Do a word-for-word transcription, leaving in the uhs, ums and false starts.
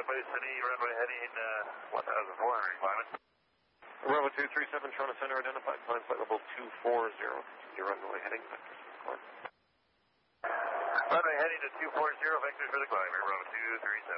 Bay City, runway heading uh, one thousand four hundred, climbing. Bravo two three seven, Toronto Center identified, climb flight level two forty. Your runway heading, vectors for the climb. Runway heading to two forty, vectors for the climber, Bravo two three seven.